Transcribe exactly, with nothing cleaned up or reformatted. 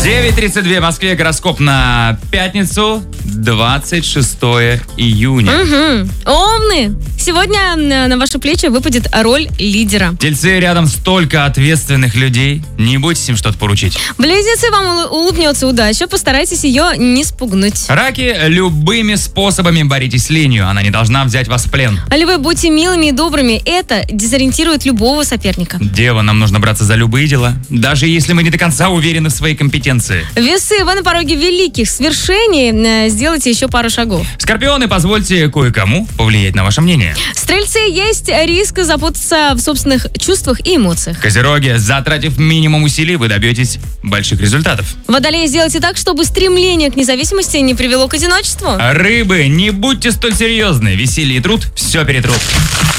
девять тридцать два в Москве. Гороскоп на пятницу, двадцать шестое июня. Угу. Овны! Сегодня на ваши плечи выпадет роль лидера. Тельцы, рядом столько ответственных людей. Не бойтесь им что-то поручить. Близнецы, вам улыбнется удача. Постарайтесь ее не спугнуть. Раки, любыми способами боритесь с ленью. Она не должна взять вас в плен. Львы, будьте милыми и добрыми. Это дезориентирует любого соперника. Дева, нам нужно браться за любые дела, даже если мы не до конца уверены в своей компетенции. Весы, вы на пороге великих свершений. Сделайте еще пару шагов. Скорпионы, позвольте кое-кому повлиять на ваше мнение. Стрельцы, есть риск запутаться в собственных чувствах и эмоциях. Козероги, затратив минимум усилий, вы добьетесь больших результатов. Водолеи, сделайте так, чтобы стремление к независимости не привело к одиночеству. Рыбы, не будьте столь серьезны. Веселье и труд все перетрут.